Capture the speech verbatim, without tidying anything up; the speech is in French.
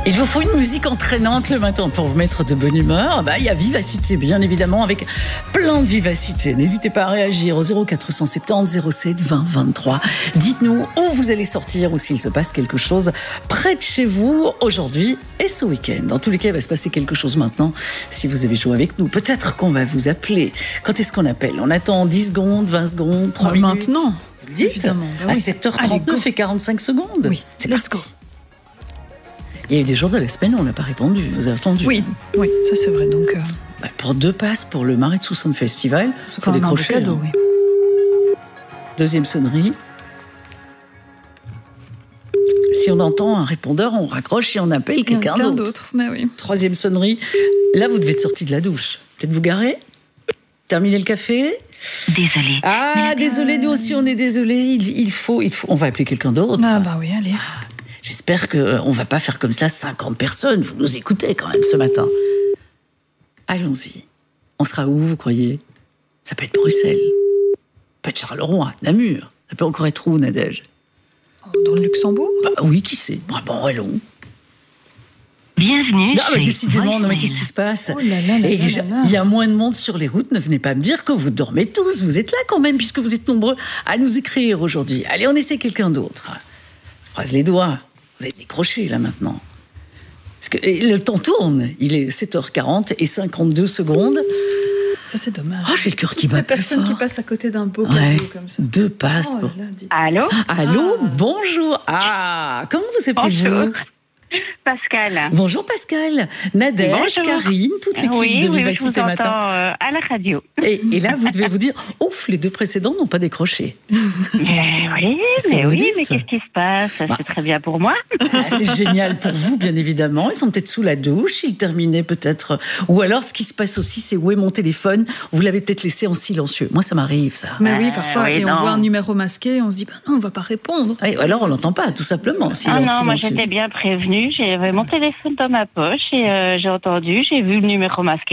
Il vous faut une musique entraînante le matin pour vous mettre de bonne humeur. Bah, il y a Vivacité, bien évidemment, avec plein de vivacité. N'hésitez pas à réagir au zéro quatre cent soixante-dix zéro sept vingt vingt-trois. Dites-nous où vous allez sortir ou s'il se passe quelque chose près de chez vous aujourd'hui et ce week-end. Dans tous les cas, il va se passer quelque chose maintenant. Si vous avez joué avec nous, peut-être qu'on va vous appeler. Quand est-ce qu'on appelle? On attend dix secondes, vingt secondes, trois bah, minutes. Maintenant, dites, évidemment. Bah oui. À sept heures trente-neuf et quarante-cinq secondes. Oui, c'est let's parti. go. Il y a eu des jours de la semaine où on n'a pas répondu. Vous avez attendu. Oui, oui, ça c'est vrai. Donc, euh... bah, pour deux passes pour le Maritzu Sound Festival, il faut décrocher. Un beau cadeau, hein. oui. Deuxième sonnerie. Si on entend un répondeur, on raccroche et on appelle quelqu'un d'autre. d'autre. Mais oui. Troisième sonnerie. Là, vous devez être sorti de la douche. Peut-être vous garer. Terminer le café. Désolée. Ah, désolé, nous aussi on est désolé. Il, il, faut, il faut. On va appeler quelqu'un d'autre. Ah bah oui, allez. J'espère qu'on ne va pas faire comme ça cinquante personnes. Vous nous écoutez quand même ce matin. Allons-y. On sera où, vous croyez? Ça peut être Bruxelles. Ça peut être Charleroi, Namur. Ça peut encore être où, Nadège? Dans le Luxembourg? Bah oui, qui sait? Brabant, allons. Bienvenue. Non, mais décidément, non, mais qu'est-ce qui se passe? Oh là là là Et là là là. il y a moins de monde sur les routes. Ne venez pas me dire que vous dormez tous. Vous êtes là quand même, puisque vous êtes nombreux à nous écrire aujourd'hui. Allez, on essaie quelqu'un d'autre. Croise les doigts. Vous avez décroché, là, maintenant. Parce que le temps tourne. Il est sept heures quarante et cinquante-deux secondes. Ça, c'est dommage. Oh, j'ai le cœur qui Toutes bat ces plus personnes qui fort. passent à côté d'un beau Ouais, cadeau comme ça. deux passes. Oh pour- là là, dites- Allô? Allô, Ah. bonjour. Ah, comment vous appelez-vous? Bonjour. Pascal. Bonjour Pascal, Nadège, Bonjour. Karine, toute l'équipe Oui, de oui, je vous Vivacité entends Matin. euh, à la radio. Et, et là, vous devez vous dire, ouf, les deux précédents n'ont pas décroché. Mais oui, C'est ce que mais vous oui, dites. mais qu'est-ce qui se passe? Bah. C'est très bien pour moi. Ah, c'est génial pour vous, bien évidemment. Ils sont peut-être sous la douche, ils terminaient peut-être. Ou alors, ce qui se passe aussi, c'est où est mon téléphone? Vous l'avez peut-être laissé en silencieux. Moi, ça m'arrive, ça. Mais oui, Euh, parfois, oui, et on non. voit un numéro masqué, et on se dit, bah non, on va pas répondre. Ouais, ou alors, on l'entend pas, tout simplement. Si Ah en non, moi silencieux. j'étais bien prévenue. J'avais mon téléphone dans ma poche et euh, j'ai entendu, j'ai vu le numéro masqué.